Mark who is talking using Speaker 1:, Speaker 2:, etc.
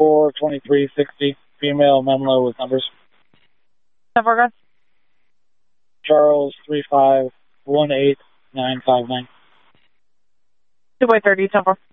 Speaker 1: 42360, female Menlo with numbers.
Speaker 2: 10-4, guys.
Speaker 1: Charles 3518959.
Speaker 2: 2 by 30, 10-4.